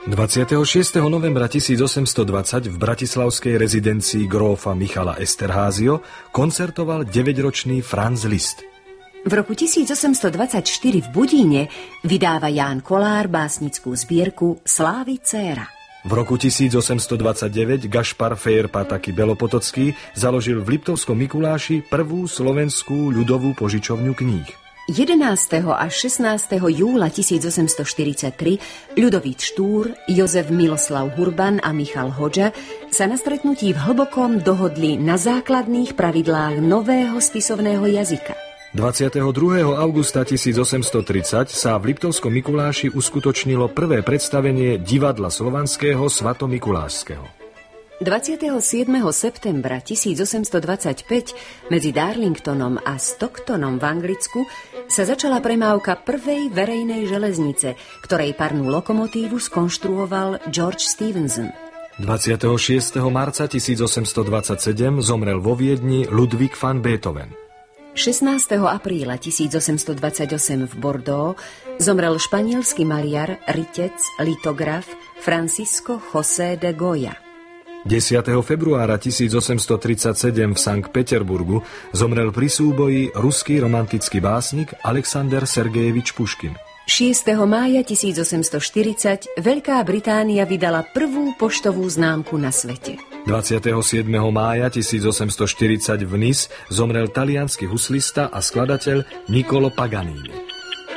26. novembra 1820 v bratislavskej rezidencii grófa Michala Esterházio koncertoval 9-ročný Franz Liszt. V roku 1824 v Budíne vydáva Ján Kolár básnickú zbierku Slávy dcéra. V roku 1829 Gašpar Fejr-Pataky Belopotocký založil v Liptovskom Mikuláši prvú slovenskú ľudovú požičovňu kníh. 11. až 16. júla 1843 Ľudovít Štúr, Jozef Miloslav Hurban a Michal Hodža sa na stretnutí v Hlbokom dohodli na základných pravidlách nového spisovného jazyka. 22. augusta 1830 sa v Liptovskom Mikuláši uskutočnilo prvé predstavenie divadla slovanského Svatomikulášskeho. 27. septembra 1825 medzi Darlingtonom a Stocktonom v Anglicku sa začala premávka prvej verejnej železnice, ktorej parnú lokomotívu skonštruoval George Stephenson. 26. marca 1827 zomrel vo Viedni Ludwig van Beethoven. 16. apríla 1828 v Bordeaux zomrel španielský maliar, rytec, litograf Francisco José de Goya. 10. februára 1837 v Sankt Peterburgu zomrel pri súboji ruský romantický básnik Alexander Sergejevič Puškin. 6. mája 1840 Veľká Británia vydala prvú poštovú známku na svete. 27. mája 1840 v Nice zomrel taliansky huslista a skladateľ Niccolo Paganini.